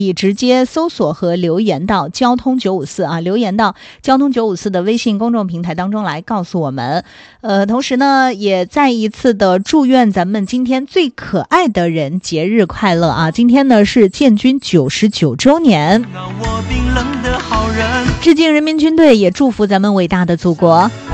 以直接搜索和留言到交通954啊，留言到交通954的微信公众平台当中来告诉我们。同时呢，也再一次的祝愿咱们今天最可爱的人节日快乐啊！今天呢是建军99周年，致敬人民军队，也祝福咱们伟大的祖国。